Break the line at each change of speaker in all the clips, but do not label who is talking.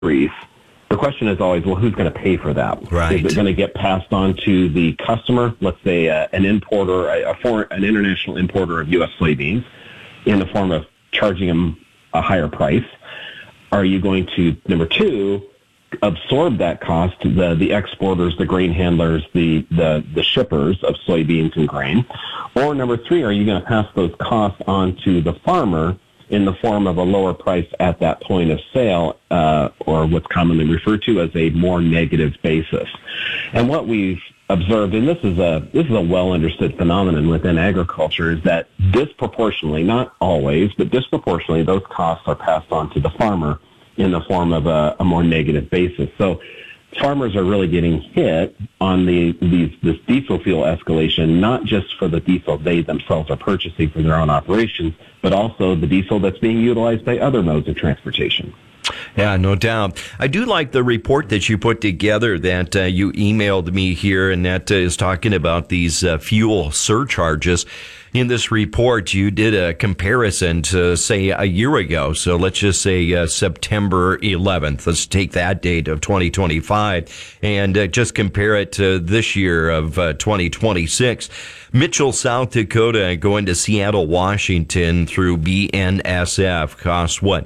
increase, the question is always, well, who's going to pay for that?
Right.
Is it going to get passed on to the customer? Let's say an importer, an international importer of U.S. soybeans, in the form of charging them a higher price. Are you going to, number two, absorb that cost, the exporters, the grain handlers, the shippers of soybeans and grain? Or number three, are you going to pass those costs on to the farmer in the form of a lower price at that point of sale, or what's commonly referred to as a more negative basis? And what we've observed, and this is a well understood phenomenon within agriculture, is that disproportionately, not always, but disproportionately, those costs are passed on to the farmer in the form of a more negative basis. So farmers are really getting hit on this diesel fuel escalation, not just for the diesel they themselves are purchasing for their own operations, but also the diesel that's being utilized by other modes of transportation.
Yeah, no doubt. I do like the report that you put together that you emailed me here, and that is talking about these fuel surcharges. In this report, you did a comparison to, say, a year ago. So let's just say September 11th. Let's take that date of 2025 and just compare it to this year of 2026. Mitchell, South Dakota, going to Seattle, Washington through BNSF cost what?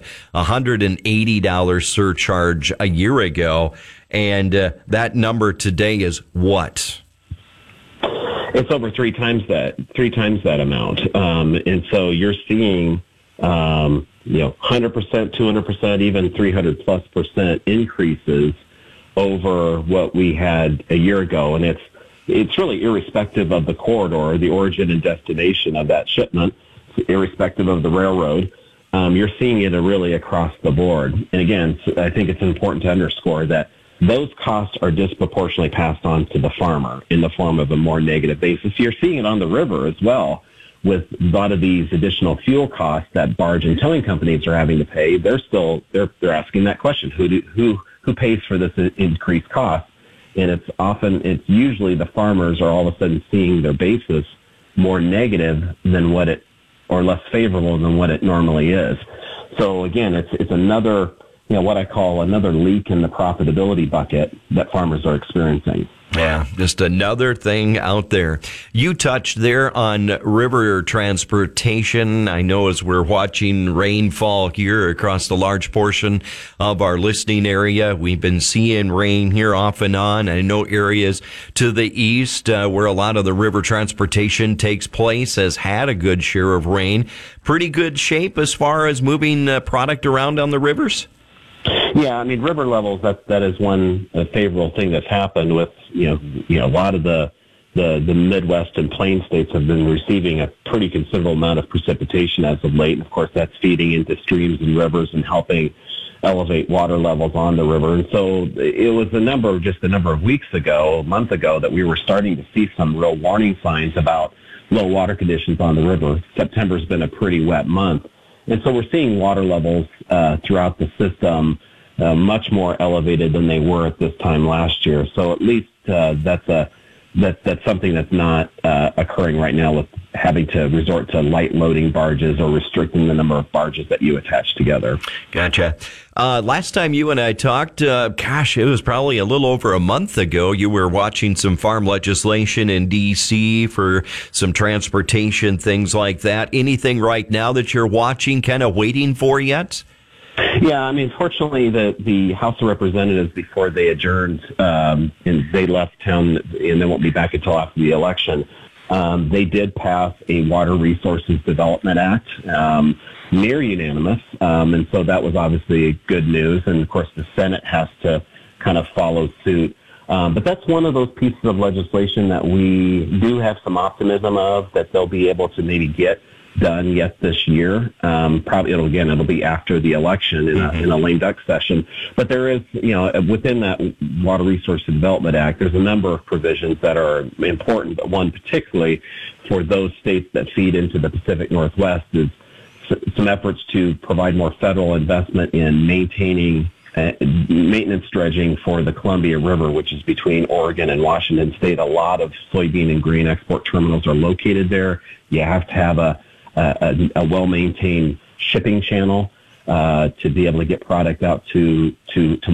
$180 surcharge a year ago. And that number today is what?
It's over three times that amount. And so you're seeing, 100%, 200%, even 300+% increases over what we had a year ago. And it's really irrespective of the corridor, the origin and destination of that shipment, irrespective of the railroad. You're seeing it really across the board. And again, I think it's important to underscore that those costs are disproportionately passed on to the farmer in the form of a more negative basis. You're seeing it on the river as well, with a lot of these additional fuel costs that barge and towing companies are having to pay. They're asking that question: who pays for this increased cost? And it's usually the farmers are all of a sudden seeing their basis more negative than or less favorable than what it normally is. So again, it's another, what I call another leak in the profitability bucket that farmers are experiencing.
Yeah, just another thing out there. You touched there on river transportation. I know as we're watching rainfall here across the large portion of our listening area, we've been seeing rain here off and on. I know areas to the east where a lot of the river transportation takes place has had a good share of rain. Pretty good shape as far as moving product around on the rivers?
Yeah, I mean, river levels, that is one favorable thing that's happened with, a lot of the Midwest and Plain states have been receiving a pretty considerable amount of precipitation as of late. And of course, that's feeding into streams and rivers and helping elevate water levels on the river. And so it was a number of weeks ago, a month ago, that we were starting to see some real warning signs about low water conditions on the river. September's been a pretty wet month. And so we're seeing water levels throughout the system much more elevated than they were at this time last year. So at least that's something that's not occurring right now with having to resort to light loading barges or restricting the number of barges that you attach together.
Gotcha. Last time you and I talked, it was probably a little over a month ago. You were watching some farm legislation in D.C. for some transportation, things like that. Anything right now that you're watching, kind of waiting for yet?
Yeah, I mean, fortunately, the House of Representatives, before they adjourned and they left town, and they won't be back until after the election, they did pass a Water Resources Development Act, near unanimous, and so that was obviously good news. And of course, the Senate has to kind of follow suit. But that's one of those pieces of legislation that we do have some optimism of that they'll be able to maybe get done yet this year. Probably it'll be after the election in a lame duck session. But there is, within that Water Resources Development Act, there's a number of provisions that are important, but one particularly for those states that feed into the Pacific Northwest is some efforts to provide more federal investment in maintaining maintenance dredging for the Columbia River, which is between Oregon and Washington State. A lot of soybean and grain export terminals are located there. You have to have a well-maintained shipping channel to be able to get product out to